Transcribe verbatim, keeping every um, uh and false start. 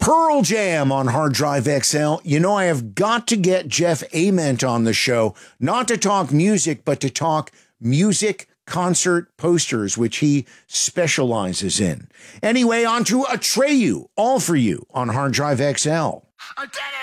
Pearl Jam on Hard Drive X L. You know, I have got to get Jeff Ament on the show, not to talk music, but to talk music concert posters, which he specializes in. Anyway, on to Atreyu, All For You on Hard Drive X L.